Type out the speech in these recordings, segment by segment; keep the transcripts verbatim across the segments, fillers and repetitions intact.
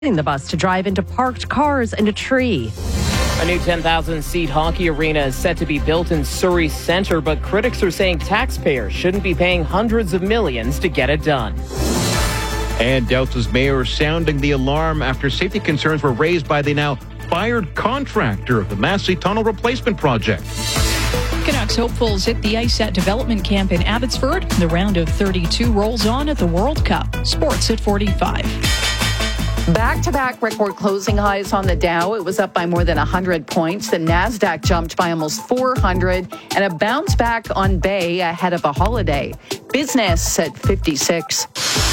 the bus to drive into parked cars and a tree. A new ten thousand seat hockey arena is set to be built in Surrey Centre, but critics are saying taxpayers shouldn't be paying hundreds of millions to get it done. And Delta's mayor sounding the alarm after safety concerns were raised by the now fired contractor of the Massey Tunnel Replacement Project. Canucks hopefuls hit the ice at development camp in Abbotsford. The round of thirty-two rolls on at the World Cup. Sports at forty-five. Back-to-back record closing highs on the Dow. It was up by more than one hundred points. The NASDAQ jumped by almost four hundred, and a bounce back on Bay ahead of a holiday. Business at fifty-six.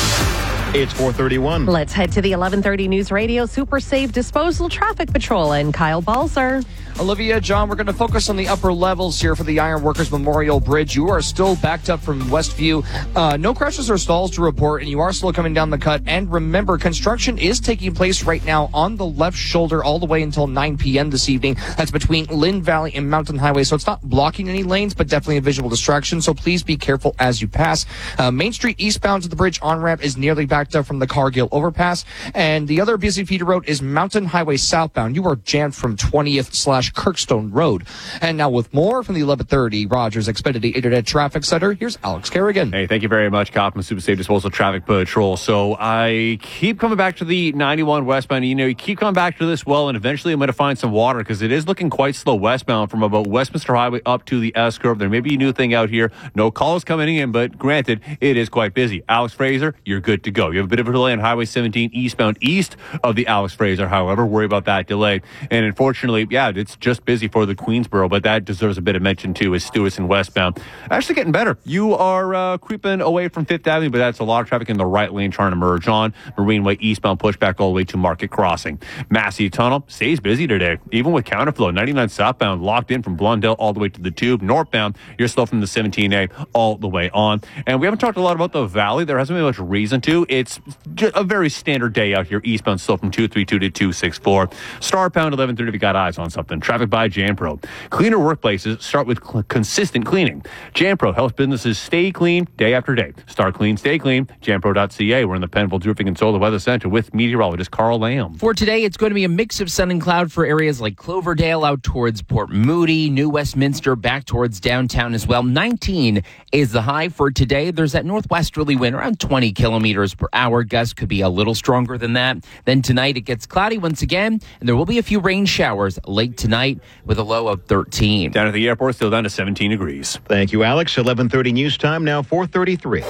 It's four thirty-one. Let's head to the eleven thirty News Radio Super Safe Disposal Traffic Patrol and Kyle Balzer. Olivia, John, we're going to focus on the upper levels here for the Ironworkers Memorial Bridge. You are still backed up from Westview. Uh, no crashes or stalls to report, and you are still coming down the cut. And remember, construction is taking place right now on the left shoulder all the way until nine p.m. this evening. That's between Lynn Valley and Mountain Highway. So it's not blocking any lanes, but definitely a visual distraction. So please be careful as you pass. Uh, Main Street eastbound to the bridge on-ramp is nearly backed up from the Cargill overpass. And the other busy feeder road is Mountain Highway southbound. You are jammed from twentieth slash Kirkstone Road. And now with more from the eleven thirty Rogers Xfinity Internet Traffic Center, here's Alex Kerrigan. Hey, thank you very much, Kaufman Super Safe Disposal Traffic Patrol. So I keep coming back to the ninety-one westbound. You know, you keep coming back to this well, and eventually I'm going to find some water because it is looking quite slow westbound from about Westminster Highway up to the S curve. There may be a new thing out here. No calls coming in, but granted, it is quite busy. Alex Fraser, you're good to go. You have a bit of a delay on Highway seventeen eastbound east of the Alex Fraser. However, worry about that delay. And unfortunately, yeah, it's just busy for the Queensboro, but that deserves a bit of mention too, is Stewart and westbound. Actually getting better. You are uh, creeping away from Fifth Avenue, but that's a lot of traffic in the right lane trying to merge on. Marineway eastbound pushback all the way to Market Crossing. Massey Tunnel stays busy today, even with counterflow. ninety-nine southbound locked in from Blondell all the way to the Tube. Northbound, you're slow from the seventeen A all the way on. And we haven't talked a lot about the Valley. There hasn't been much reason to. It's just a very standard day out here. Eastbound slow from two thirty-two to two sixty-four. Starbound eleven thirty if you got eyes on something. Traffic by JanPro. Cleaner workplaces start with cl- consistent cleaning. JanPro helps businesses stay clean day after day. Start clean, stay clean. janpro dot c a. We're in the Penfolds Roofing and Solar Weather Center with meteorologist Carl Lamb. For today, it's going to be a mix of sun and cloud for areas like Cloverdale out towards Port Moody, New Westminster back towards downtown as well. nineteen is the high for today. There's that northwesterly wind around twenty kilometers per hour. Gusts could be a little stronger than that. Then tonight it gets cloudy once again, and there will be a few rain showers late tonight with a low of thirteen. Down at the airport, still down to seventeen degrees. Thank you, Alex. eleven thirty news time, now four thirty-three.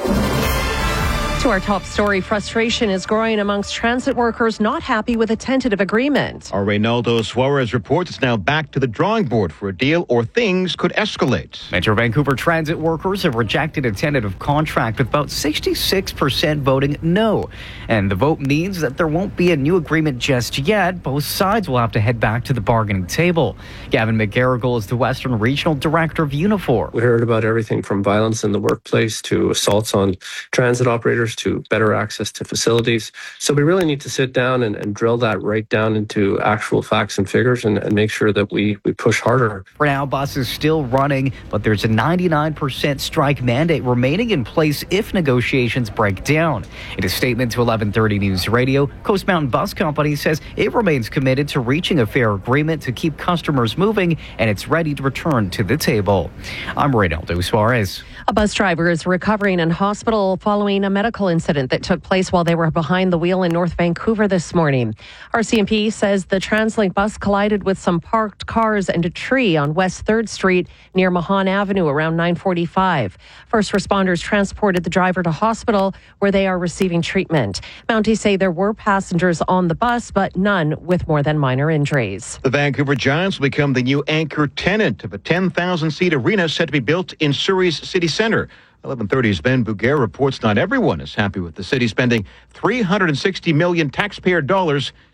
To our top story, frustration is growing amongst transit workers not happy with a tentative agreement. Our Reynaldo Suarez reports it's now back to the drawing board for a deal or things could escalate. Metro Vancouver transit workers have rejected a tentative contract with about sixty-six percent voting no. And the vote means that there won't be a new agreement just yet. Both sides will have to head back to the bargaining table. Gavin McGarrigle is the Western Regional Director of Unifor. We heard about everything from violence in the workplace to assaults on transit operators to better access to facilities. So we really need to sit down and, and drill that right down into actual facts and figures and, and make sure that we, we push harder. For now, bus is still running, but there's a ninety-nine percent strike mandate remaining in place if negotiations break down. In a statement to eleven thirty News Radio, Coast Mountain Bus Company says it remains committed to reaching a fair agreement to keep customers moving, and it's ready to return to the table. I'm Reynaldo Suarez. A bus driver is recovering in hospital following a medical incident that took place while they were behind the wheel in North Vancouver this morning. R C M P says the TransLink bus collided with some parked cars and a tree on West third Street near Mahan Avenue around nine forty-five. First responders transported the driver to hospital where they are receiving treatment. Mounties say there were passengers on the bus, but none with more than minor injuries. The Vancouver Giants will become the new anchor tenant of a ten thousand seat arena set to be built in Surrey's city centre. eleven thirty's Ben Bouguer reports not everyone is happy with the city spending three hundred sixty million dollars taxpayer dollars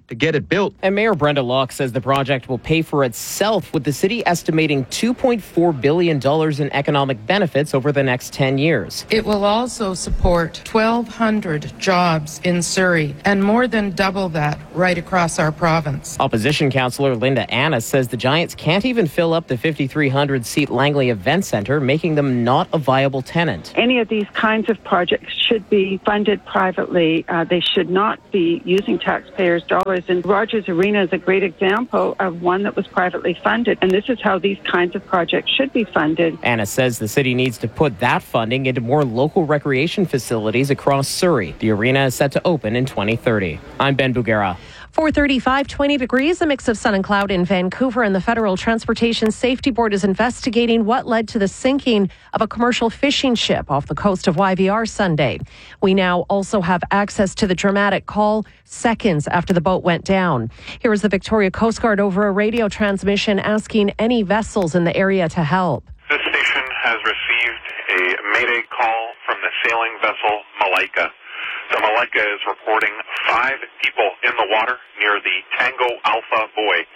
to get it built. And Mayor Brenda Locke says the project will pay for itself, with the city estimating two point four billion dollars in economic benefits over the next ten years. It will also support twelve hundred jobs in Surrey and more than double that right across our province. Opposition councillor Linda Anna says the Giants can't even fill up the fifty-three hundred seat Langley Event Centre, making them not a viable tenant. Any of these kinds of projects should be funded privately. Uh, they should not be using taxpayers' dollars. And Rogers Arena is a great example of one that was privately funded. And this is how these kinds of projects should be funded. Anna says the city needs to put that funding into more local recreation facilities across Surrey. The arena is set to open in twenty thirty. I'm Ben Bugera. four thirty-five, twenty degrees, a mix of sun and cloud in Vancouver, and the Federal Transportation Safety Board is investigating what led to the sinking of a commercial fishing ship off the coast of Y V R Sunday. We now also have access to the dramatic call seconds after the boat went down. Here is the Victoria Coast Guard over a radio transmission asking any vessels in the area to help. This station has received a mayday call from the sailing vessel Malaika. The Malaika is reporting five people in the water near the Tango Alpha buoy.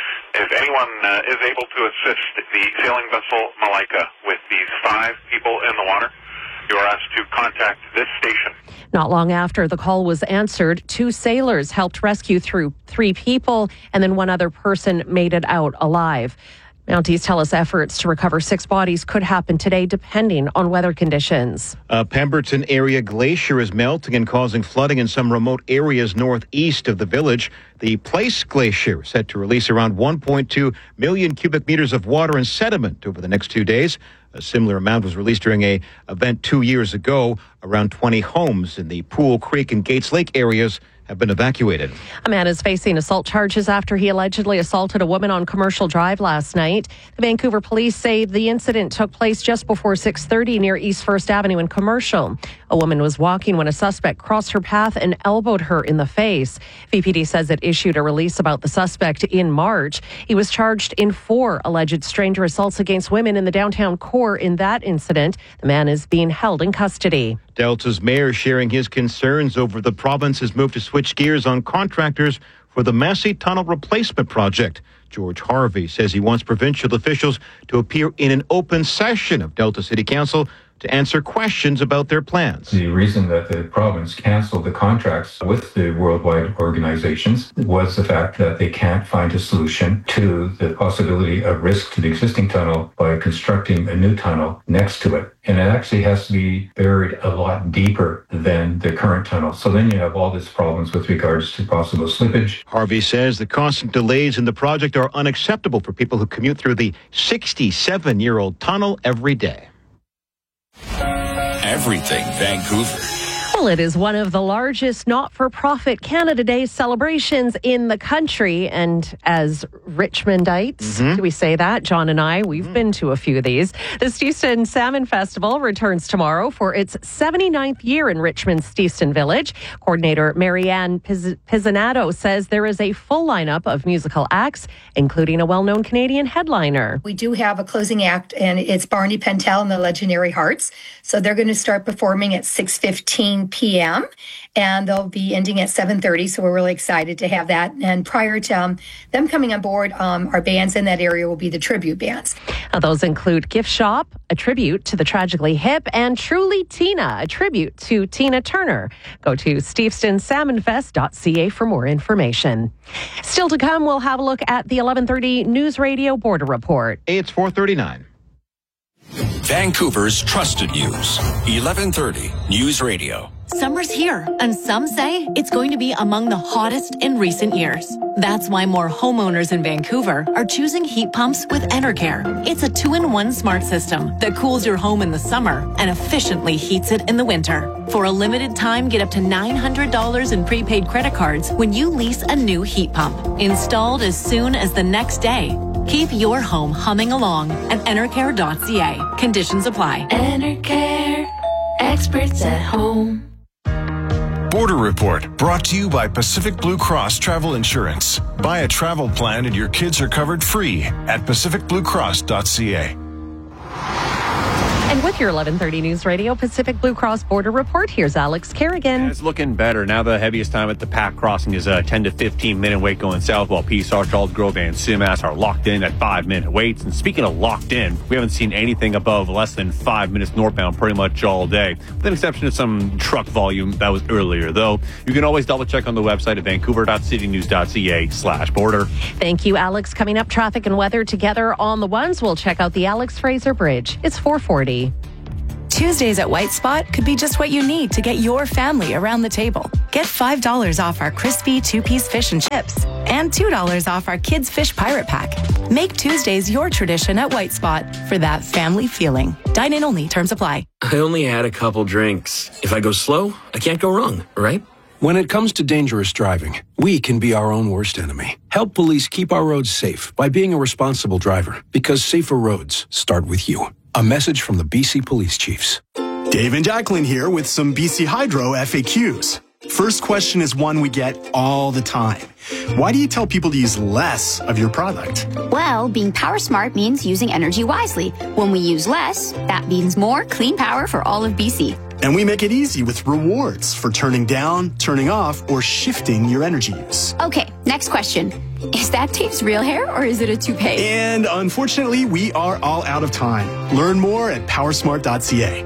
If anyone uh, is able to assist the sailing vessel Malaika with these five people in the water, you are asked to contact this station. Not long after the call was answered, two sailors helped rescue through three people, and then one other person made it out alive. Mounties tell us efforts to recover six bodies could happen today, depending on weather conditions. A Pemberton area glacier is melting and causing flooding in some remote areas northeast of the village. The Place Glacier is set to release around one point two million cubic meters of water and sediment over the next two days. A similar amount was released during a event two years ago. Around twenty homes in the Pool Creek and Gates Lake areas have been evacuated. A man is facing assault charges after he allegedly assaulted a woman on Commercial Drive last night. The Vancouver police say the incident took place just before six thirty near East First Avenue and Commercial. A woman was walking when a suspect crossed her path and elbowed her in the face. V P D says it issued a release about the suspect in March. He was charged in four alleged stranger assaults against women in the downtown core in that incident. The man is being held in custody. Delta's mayor sharing his concerns over the province's move to switch gears on contractors for the Massey Tunnel replacement project. George Harvey says he wants provincial officials to appear in an open session of Delta City Council to answer questions about their plans. The reason that the province canceled the contracts with the worldwide organizations was the fact that they can't find a solution to the possibility of risk to the existing tunnel by constructing a new tunnel next to it. And it actually has to be buried a lot deeper than the current tunnel. So then you have all these problems with regards to possible slippage. Harvey says the constant delays in the project are unacceptable for people who commute through the sixty-seven-year-old tunnel every day. Everything Vancouver. Well, it is one of the largest not-for-profit Canada Day celebrations in the country. And as Richmondites, mm-hmm. do we say that? John and I, we've mm-hmm. been to a few of these. The Stevenson Salmon Festival returns tomorrow for its seventy-ninth year in Richmond's Stevenson Village. Coordinator Marianne Piz- Pizzanato says there is a full lineup of musical acts, including a well-known Canadian headliner. We do have a closing act, and it's Barney Pentel and the Legendary Hearts. So they're going to start performing at six fifteen p.m. and they'll be ending at seven thirty. So we're really excited to have that. And prior to um, them coming on board, um, our bands in that area will be the tribute bands. Now, those include Gift Shop, a tribute to the Tragically Hip, and Truly Tina, a tribute to Tina Turner. Go to steveston salmon fest dot c a for more information. Still to come, we'll have a look at the eleven thirty News Radio Border Report. It's four thirty-nine. Vancouver's trusted news. eleven thirty News Radio. Summer's here, and some say it's going to be among the hottest in recent years. That's why more homeowners in Vancouver are choosing heat pumps with Enercare. It's a two-in-one smart system that cools your home in the summer and efficiently heats it in the winter. For a limited time, get up to nine hundred dollars in prepaid credit cards when you lease a new heat pump. Installed as soon as the next day. Keep your home humming along at enercare dot c a. Conditions apply. Enercare, experts at home. Border Report, brought to you by Pacific Blue Cross Travel Insurance. Buy a travel plan and your kids are covered free at pacific blue cross dot c a. And with your eleven thirty News Radio Pacific Blue Cross Border Report, here's Alex Kerrigan. It's looking better. Now the heaviest time at the Pac crossing is a ten to fifteen minute wait going south, while Peace, Charles Grove, and Sumas are locked in at five minute waits. And speaking of locked in, we haven't seen anything above less than five minutes northbound pretty much all day, with an exception of some truck volume that was earlier, though. You can always double check on the website at vancouver.citynews.ca slash border. Thank you, Alex. Coming up, traffic and weather together on the ones. We'll check out the Alex Fraser Bridge. It's four forty. Tuesdays at White Spot could be just what you need to get your family around the table. Get five dollars off our crispy two-piece fish and chips and two dollars off our Kids Fish Pirate Pack. Make Tuesdays your tradition at White Spot for that family feeling. Dine in only. Terms apply. I only had a couple drinks. If I go slow, I can't go wrong, right? When it comes to dangerous driving, we can be our own worst enemy. Help police keep our roads safe by being a responsible driver, because safer roads start with you. A message from the B C Police Chiefs. Dave and Jacqueline here with some B C Hydro F A Qs. First question is one we get all the time. Why do you tell people to use less of your product? Well, being power smart means using energy wisely. When we use less, that means more clean power for all of B C. And we make it easy with rewards for turning down, turning off, or shifting your energy use. Okay, next question. Is that Dave's real hair or is it a toupee? And unfortunately, we are all out of time. Learn more at powersmart dot c a.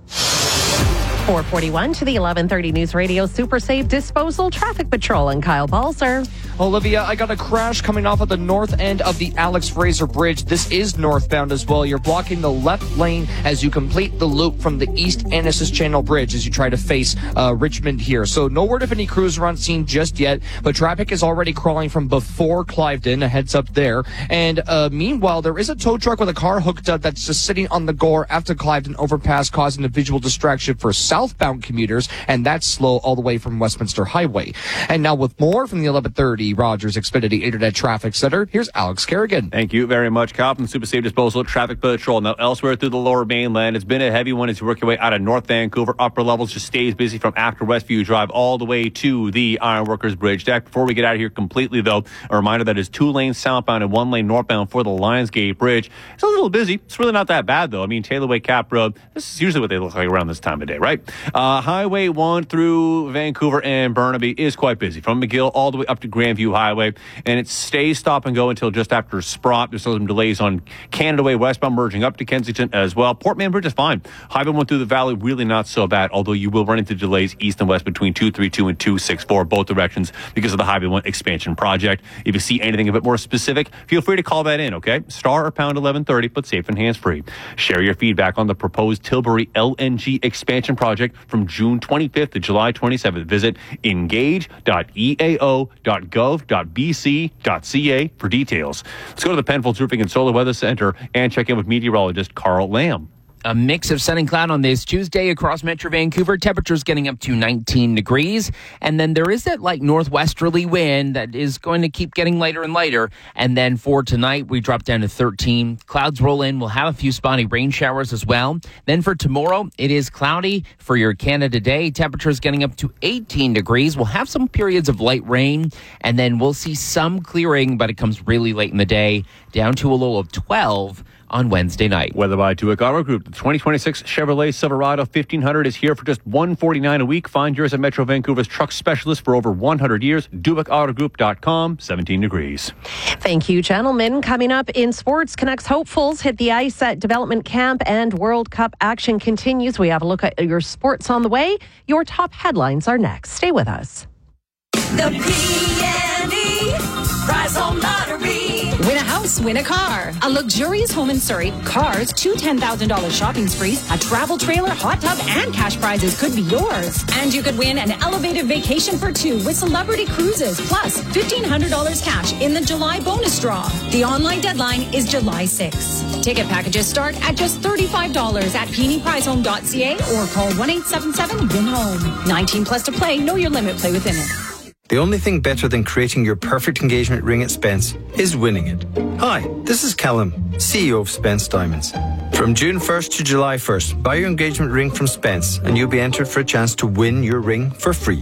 four forty-one to the eleven thirty News Radio Super Safe Disposal Traffic Patrol and Kyle Balser. Olivia, I got a crash coming off of the north end of the Alex Fraser Bridge. This is northbound as well. You're blocking the left lane as you complete the loop from the East Annacis Channel Bridge as you try to face uh, Richmond here. So no word of any crews are on scene just yet, but traffic is already crawling from before Cliveden. A heads up there. And uh, meanwhile, there is a tow truck with a car hooked up that's just sitting on the Gore after Cliveden overpass, causing a visual distraction for southbound commuters, and that's slow all the way from Westminster Highway. And now with more from the eleven thirty Rogers Xfinity Internet Traffic Center, here's Alex Kerrigan. Thank you very much, Kyle, from Super Safe Disposal Traffic Patrol. Now, elsewhere through the lower mainland, it's been a heavy one as you work your way out of North Vancouver. Upper levels just stays busy from after Westview Drive all the way to the Ironworkers Bridge deck. Before we get out of here completely, though, a reminder that is two lanes southbound and one lane northbound for the Lionsgate Bridge. It's a little busy. It's really not that bad, though. I mean, Taylor Way Cap Road, this is usually what they look like around this time of day, right? Uh, Highway one through Vancouver and Burnaby is quite busy. From McGill all the way up to Grandview Highway, and it stays stop and go until just after Sprott. There's some delays on Canada Way westbound merging up to Kensington as well. Port Mann Bridge is fine. Highway one through the valley, really not so bad, although you will run into delays east and west between two thirty-two and two sixty-four, both directions, because of the Highway one expansion project. If you see anything a bit more specific, feel free to call that in, okay? Star or pound eleven thirty, but safe and hands-free. Share your feedback on the proposed Tilbury L N G expansion project from June twenty-fifth to July twenty-seventh. Visit engage dot e a o dot gov dot b c dot c a for details. Let's go to the Penfolds Roofing and Solar Weather Center and check in with meteorologist Carl Lamb. A mix of sun and cloud on this Tuesday across Metro Vancouver. Temperatures getting up to nineteen degrees. And then there is that light northwesterly wind that is going to keep getting lighter and lighter. And then for tonight, we drop down to thirteen. Clouds roll in. We'll have a few spotty rain showers as well. Then for tomorrow, it is cloudy for your Canada Day. Temperatures getting up to eighteen degrees. We'll have some periods of light rain. And then we'll see some clearing, but it comes really late in the day, down to a low of twelve on Wednesday night. Weather by Tuick Auto Group. The twenty twenty-six Chevrolet Silverado fifteen hundred is here for just one hundred forty-nine dollars a week. Find yours at Metro Vancouver's truck specialist for over one hundred years. Duick Auto Group dot com, seventeen degrees. Thank you, gentlemen. Coming up in sports, Canucks hopefuls hit the ice at development camp and World Cup action continues. We have a look at your sports on the way. Your top headlines are next. Stay with us. The P and E Prize Home Lottery. Win a house, win a car. A luxurious home in Surrey, cars, two ten thousand dollars shopping sprees, a travel trailer, hot tub, and cash prizes could be yours. And you could win an elevated vacation for two with Celebrity Cruises, plus fifteen hundred dollars cash in the July bonus draw. The online deadline is July sixth. Ticket packages start at just thirty-five dollars at peony prize home dot c a or call one eight seven seven win home. nineteen plus to play. Know your limit. Play within it. The only thing better than creating your perfect engagement ring at Spence is winning it. Hi, this is Callum, C E O of Spence Diamonds. From June first to July first, buy your engagement ring from Spence and you'll be entered for a chance to win your ring for free.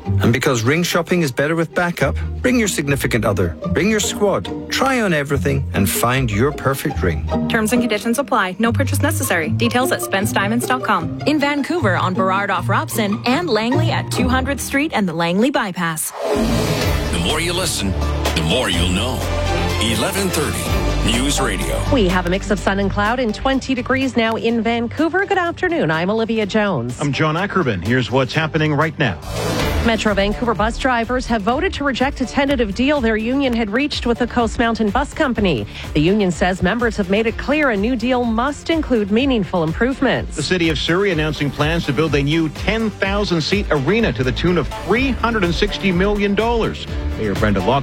And because ring shopping is better with backup, bring your significant other, bring your squad, try on everything, and find your perfect ring. Terms and conditions apply. No purchase necessary. Details at spence diamonds dot com. In Vancouver on Burrard off Robson and Langley at two hundredth Street and the Langley Bypass. The more you listen, the more you'll know. eleven thirty News Radio. We have a mix of sun and cloud and twenty degrees now in Vancouver. Good afternoon. I'm Olivia Jones. I'm John Ackerman. Here's what's happening right now. Metro Vancouver bus drivers have voted to reject a tentative deal their union had reached with the Coast Mountain Bus Company. The union says members have made it clear a new deal must include meaningful improvements. The city of Surrey announcing plans to build a new ten thousand seat arena to the tune of three hundred sixty million dollars. Mayor Brenda Locke